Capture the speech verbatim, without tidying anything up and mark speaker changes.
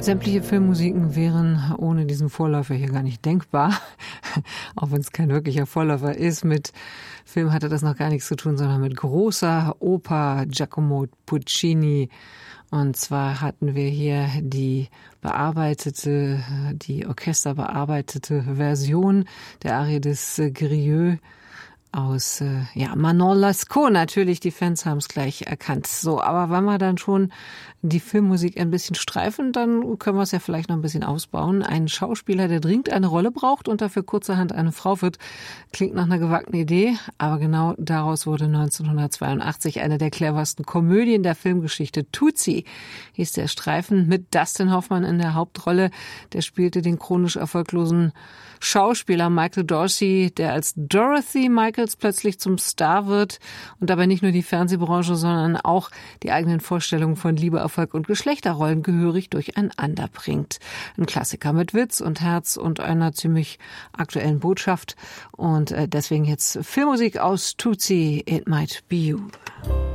Speaker 1: Sämtliche Filmmusiken wären ohne diesen Vorläufer hier gar nicht denkbar, auch wenn es kein wirklicher Vorläufer ist. Mit Film hatte das noch gar nichts zu tun, sondern mit großer Oper Giacomo Puccini. Und zwar hatten wir hier die bearbeitete, die orchesterbearbeitete Version der Arie des Grieux aus äh, ja, Manon Lescaut. Natürlich, die Fans haben es gleich erkannt. So, aber wenn wir dann schon die Filmmusik ein bisschen streifen, dann können wir es ja vielleicht noch ein bisschen ausbauen. Ein Schauspieler, der dringend eine Rolle braucht und dafür kurzerhand eine Frau wird, klingt nach einer gewagten Idee, aber genau daraus wurde neunzehnhundertzweiundachtzig eine der cleversten Komödien der Filmgeschichte. Tootsie hieß der Streifen mit Dustin Hoffmann in der Hauptrolle. Der spielte den chronisch erfolglosen Schauspieler Michael Dorsey, der als Dorothy Michaels plötzlich zum Star wird und dabei nicht nur die Fernsehbranche, sondern auch die eigenen Vorstellungen von Liebe, Erfolg und Geschlechterrollen gehörig durcheinander bringt. Ein Klassiker mit Witz und Herz und einer ziemlich aktuellen Botschaft. Und deswegen jetzt Filmmusik aus Tootsie, It Might Be You.